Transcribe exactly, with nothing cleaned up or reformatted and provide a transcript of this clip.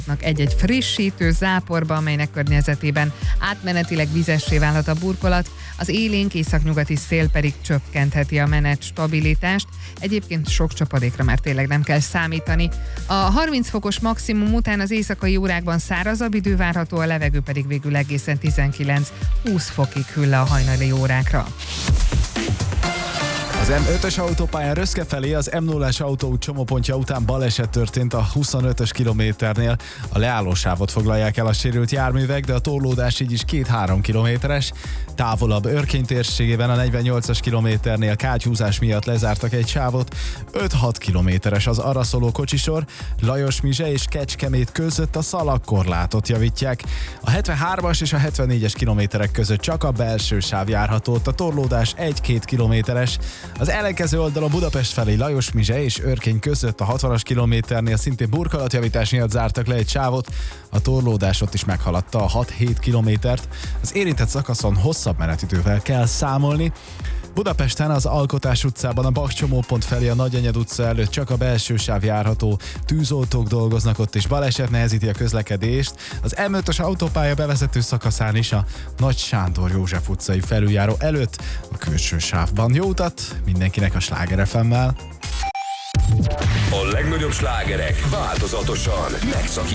egy-egy frissítő záporba, amelynek környezetében átmenetileg vizessé válhat a burkolat, az élénk északnyugati szél pedig csökkentheti a menet stabilitást. Egyébként sok csapadékra már tényleg nem kell számítani. A harminc fokos maximum után az éjszakai órákban szárazabb idő várható, a levegő pedig végül egészen tizenkilenc-húsz fokig hűl le a hajnali órákra. Az em ötös autópályán Röszke felé az em nullás autóút csomópontja után baleset történt a huszonötös kilométernél. A leállósávot foglalják el a sérült járművek, de a torlódás így is két-három kilométeres. Távolabb Örkény térségében a negyvennyolcas kilométernél kátyúzás miatt lezártak egy sávot. öt-hat kilométeres az arra szóló kocsisor. Lajosmizse és Kecskemét között a szalagkorlátot javítják. A hetvenhármas és a hetvennégyes kilométerek között csak a belső sáv járható, a torlódás egy-két kilométeres. Az ellenkező oldalon Budapest felé Lajosmizse és Örkény között a hatvanas kilométernél szintén burkolatjavítás miatt zártak le egy sávot. A torlódás ott is meghaladta a hat-hét kilométert. Az érintett szakaszon hosszabb menetidővel kell számolni. Budapesten az Alkotás utcában a Bach csomópont felé a Nagyanyad utca előtt csak a belső sáv járható, tűzoltók dolgoznak ott és baleset nehezíti a közlekedést. Az em ötös autópálya bevezető szakaszán is a Nagy Sándor József utcai felüljáró előtt a külső sávban. Jó utat mindenkinek a Sláger ef emmel! A legnagyobb slágerek változatosan megszakítják